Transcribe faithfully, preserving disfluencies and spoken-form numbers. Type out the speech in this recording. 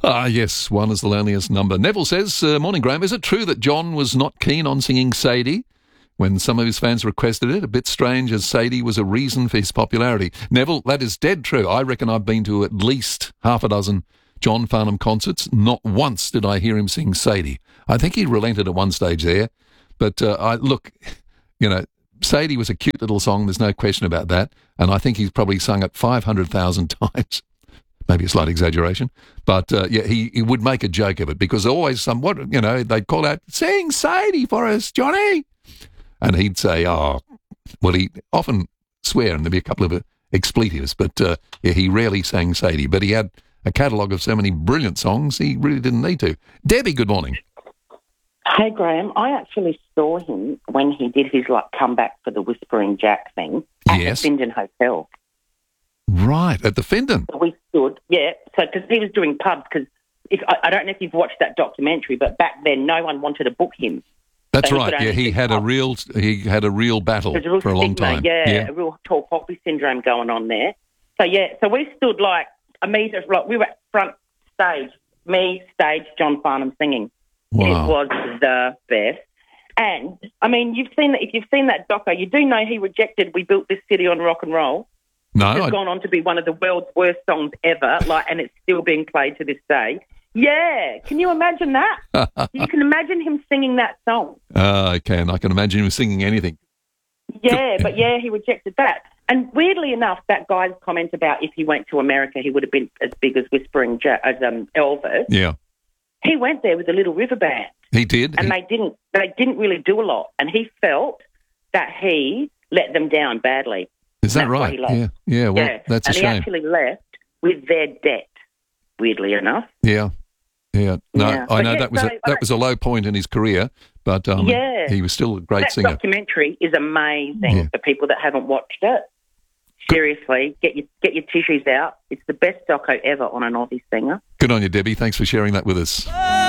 Ah, yes, one is the loneliest number. Neville says, uh, morning, Graham. Is it true that John was not keen on singing Sadie when some of his fans requested it? A bit strange, as Sadie was a reason for his popularity. Neville, that is dead true. I reckon I've been to at least half a dozen John Farnham concerts. Not once did I hear him sing Sadie. I think he relented at one stage there. But uh, I look, you know, Sadie was a cute little song. There's no question about that. And I think he's probably sung it five hundred thousand times. Maybe a slight exaggeration. But, uh, yeah, he, he would make a joke of it because always somewhat, you know, they'd call out, sing Sadie for us, Johnny. And he'd say, oh, well, he'd often swear and there'd be a couple of expletives. But, uh, yeah, he rarely sang Sadie. But he had a catalogue of so many brilliant songs, he really didn't need to. Debbie, good morning. Hey, Graham, I actually saw him when he did his, like, comeback for the Whispering Jack thing at Yes. the Findon Hotel. Right, at the Findon. So we stood, yeah, so because he was doing pubs, because I, I don't know if you've watched that documentary, but back then no one wanted to book him. That's So he right. could Yeah, only he do had a pubs. real he had a real battle There's a real for a long stigma, time. Yeah, yeah. a real tall poppy syndrome going on there. So, yeah, so we stood, like, a metre, like, we were at front stage, me, stage, John Farnham singing. Wow. It was the best. And, I mean, you've seen that, if you've seen that doco, you do know he rejected We Built This City on Rock and Roll. No, It's I, gone on to be one of the world's worst songs ever, like, and it's still being played to this day. Yeah, can you imagine that? You can imagine him singing that song. uh, I can. I can imagine him singing anything. Yeah, but yeah, he rejected that. And weirdly enough, that guy's comment about if he went to America, he would have been as big as Whispering ja- as um, Elvis. Yeah, He went there with a Little River Band, he did. and He- they didn't. They didn't really do a lot, and he felt that he let them down badly. Is that That's why right? he left. Yeah, yeah. Well, yeah, that's a and he shame. actually left with their debt. Weirdly enough. Yeah, yeah. No, Yeah. I But know yeah, that was so a, that was a low point in his career, but um, Yeah. he was still a great That singer. documentary is amazing Yeah. for people that haven't watched it. Seriously, get your get your tissues out. It's the best doco ever on an Aussie singer. Good on you, Debbie. Thanks for sharing that with us.